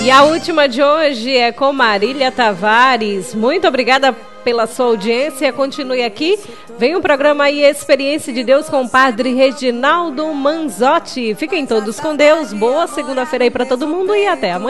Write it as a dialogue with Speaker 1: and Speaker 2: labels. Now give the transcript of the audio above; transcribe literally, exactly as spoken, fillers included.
Speaker 1: E a última de hoje é com Marília Tavares. Muito obrigada pela sua audiência. Continue aqui. Vem um programa aí, Experiência de Deus com o Padre Reginaldo Manzotti. Fiquem todos com Deus. Boa segunda-feira aí para todo mundo e até amanhã.